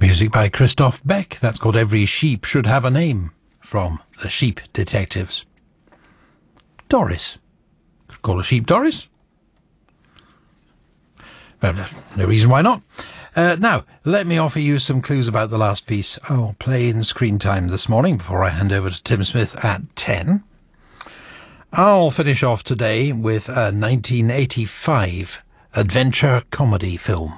Music by Christoph Beck. That's called Every Sheep Should Have a Name, from The Sheep Detectives. Doris. Could call a sheep Doris. No reason why not. Now, let me offer you some clues about the last piece I'll play in Screen Time this morning before I hand over to Tim Smith at 10. I'll finish off today with a 1985 adventure comedy film.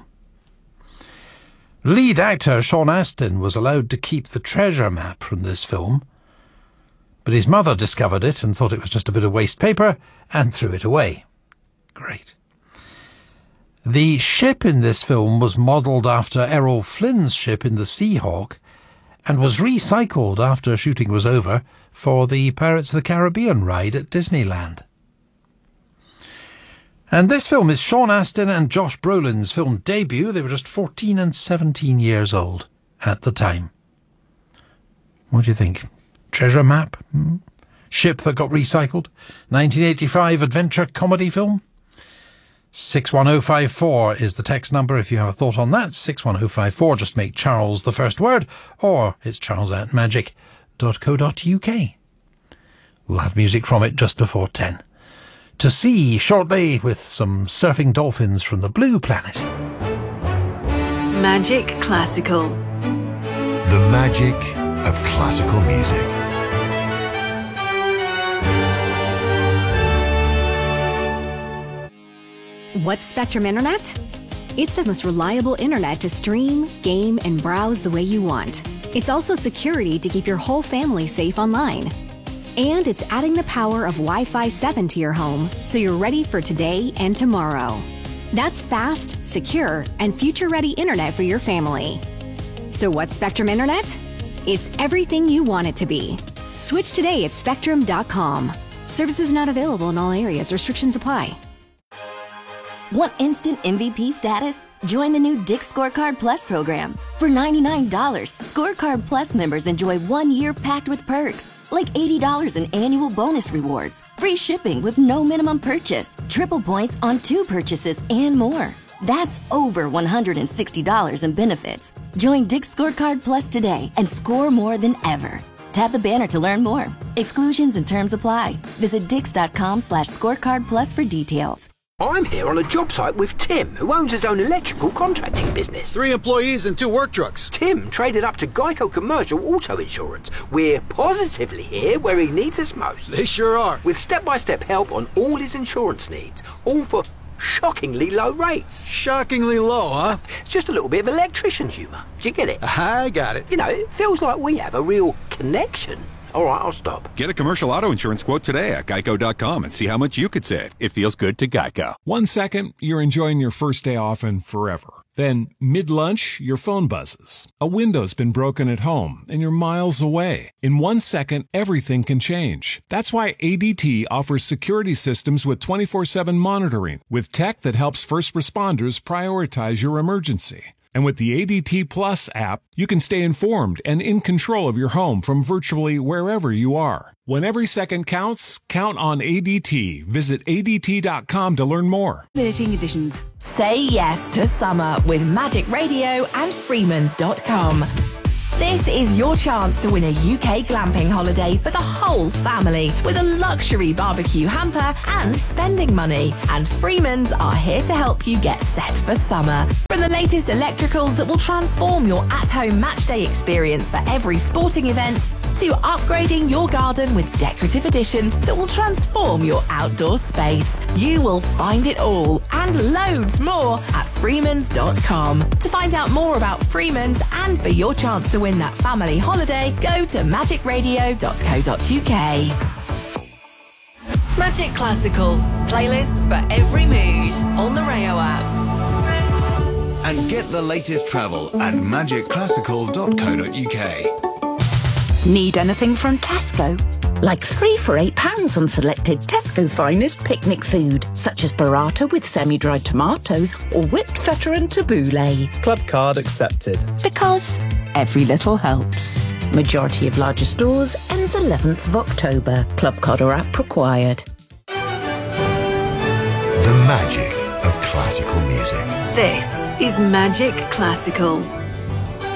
Lead actor Sean Astin was allowed to keep the treasure map from this film, but his mother discovered it and thought it was just a bit of waste paper and threw it away. Great. The ship in this film was modelled after Errol Flynn's ship in the Seahawk and was recycled after shooting was over for the Pirates of the Caribbean ride at Disneyland. And this film is Sean Astin and Josh Brolin's film debut. They were just 14 and 17 years old at the time. What do you think? Treasure map? Ship that got recycled? 1985 adventure comedy film? 61054 is the text number if you have a thought on that. 61054, just make Charles the first word, or it's charles@magic.co.uk. We'll have music from it just before 10. To see shortly with some surfing dolphins from the Blue Planet. Magic Classical. The magic of classical music. What's Spectrum Internet? It's the most reliable internet to stream, game, and browse the way you want. It's also security to keep your whole family safe online. And it's adding the power of Wi-Fi 7 to your home, so you're ready for today and tomorrow. That's fast, secure, and future-ready internet for your family. So what's Spectrum Internet? It's everything you want it to be. Switch today at spectrum.com. Services not available in all areas. Restrictions apply. Want instant MVP status? Join the new Dick's Scorecard Plus program. For $99, Scorecard Plus members enjoy 1 year packed with perks, like $80 in annual bonus rewards, free shipping with no minimum purchase, triple points on 2 purchases, and more. That's over $160 in benefits. Join Dick's Scorecard Plus today and score more than ever. Tap the banner to learn more. Exclusions and terms apply. Visit dix.com/scorecard plus for details. I'm here on a job site with Tim, who owns his own electrical contracting business. 3 employees and 2 work trucks. Tim traded up to Geico Commercial Auto Insurance. We're positively here where he needs us most. They sure are. With step-by-step help on all his insurance needs, all for shockingly low rates. Shockingly low, huh? Just a little bit of electrician humour. Do you get it? I got it. You know, it feels like we have a real connection. All right, I'll stop. Get a commercial auto insurance quote today at geico.com and see how much you could save. It feels good to Geico. 1 second, you're enjoying your first day off and forever. Then, mid-lunch, your phone buzzes. A window's been broken at home, and you're miles away. In 1 second, everything can change. That's why ADT offers security systems with 24/7 monitoring, with tech that helps first responders prioritize your emergency. And with the ADT Plus app, you can stay informed and in control of your home from virtually wherever you are. When every second counts, count on ADT. Visit ADT.com to learn more. Limiting conditions. Say yes to summer with Magic Radio and Freemans.com. This is your chance to win a UK glamping holiday for the whole family with a luxury barbecue hamper and spending money. And Freemans are here to help you get set for summer. From the latest electricals that will transform your at-home matchday experience for every sporting event, to upgrading your garden with decorative additions that will transform your outdoor space. You will find it all and loads more at Freemans.com. To find out more about Freemans and for your chance to win that family holiday, go to magicradio.co.uk. Magic Classical. Playlists for every mood on the Rayo app. And get the latest travel at magicclassical.co.uk. Need anything from Tesco? Like 3 for £8 on selected Tesco finest picnic food, such as burrata with semi-dried tomatoes or whipped feta and tabbouleh. Club card accepted. Because every little helps. Majority of larger stores ends 11th of October. Club card or app required. The magic of classical music. This is Magic Classical.